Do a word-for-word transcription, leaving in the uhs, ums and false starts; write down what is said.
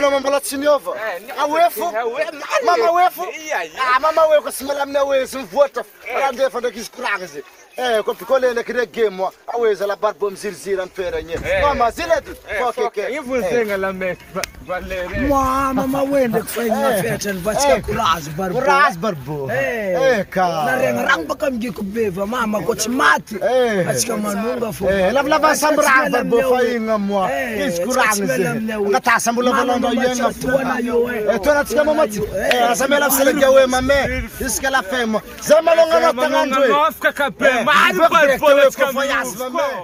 no mambola tsiniova. Awefu. Mama wefu. Ah mama wefu simela mna we simvota. Ande fanda kiskragaze. Eh ko pikole ne kire game aweza la barbo mzilzira mpera nye. Mama zile tu. Kokeke. Ivuzenga la me valere. Mama wende kufanya fete nvacha kuraz barbo. Kuraz barbo. Eh ka. Na renga ramba kamgi kubeva mama ko chimati. Achika manunga fo. Eh la la ba sambra barbo fainga mwa. Kiskragaze. Ngata sambula balondo yenga. Eh tona tsika mamati. Eh asamela seleke we mame. Iskala femo. Zamalonga na tangandwe. Mafka kape. Ma'al barbo.